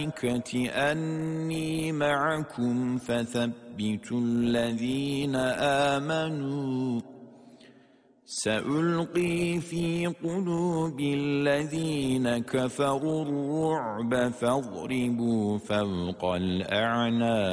الْمَلَائِكَةِ أَنِّي مَعَكُمْ فَثَبِّتُوا الَّذِينَ آمَنُوا سَأُلْقِي فِي قُلُوبِ الَّذِينَ كَفَرُوا الرُّعْبَ فَاضْرِبُوا فَوْقَ الْأَعْنَاقِ